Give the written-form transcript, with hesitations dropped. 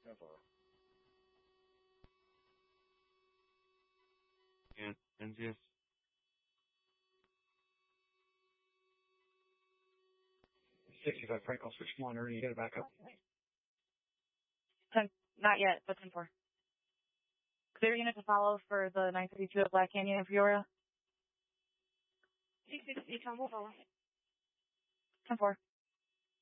Ever. And NGS. 65 Frank, I'll switch monitor and you get it back up. Not yet, but 10-4. Clear unit to follow for the 952 at Black Canyon in Peoria. 660, Tom will follow. 10-4.